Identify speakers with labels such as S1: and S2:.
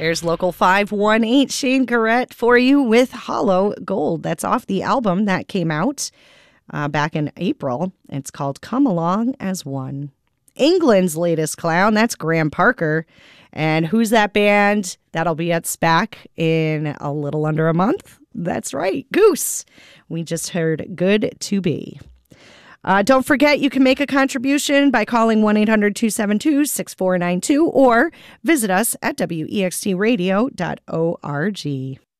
S1: There's Local 518, Shane Garrett for you with Hollow Gold. That's off the album that came out back in April. It's called Come Along as One. England's latest clown, that's Graham Parker. And who's that band? That'll be at SPAC in a little under a month. That's right, Goose. We just heard Good to Be. Don't forget, you can make a contribution by calling 1-800-272-6492 or visit us at wextradio.org.